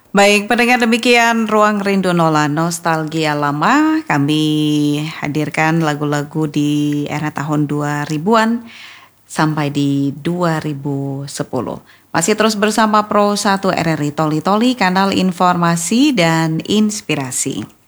Baik, pendengar demikian Ruang Rindu Nola Nostalgia Lama. Kami hadirkan lagu-lagu di era tahun 2000-an sampai di 2010. Masih terus bersama Pro 1 RRI Toli Toli, kanal informasi dan inspirasi.